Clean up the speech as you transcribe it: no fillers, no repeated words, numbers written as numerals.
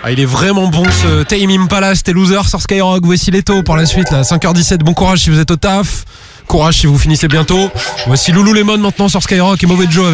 Ah, il est vraiment bon ce Tame Impala, c'était Loser sur Skyrock. Voici les taux pour la suite là, 5h17. Bon courage si vous êtes au taf. Courage si vous finissez bientôt. Voici Lululemon maintenant sur Skyrock et Mauvais Joe avec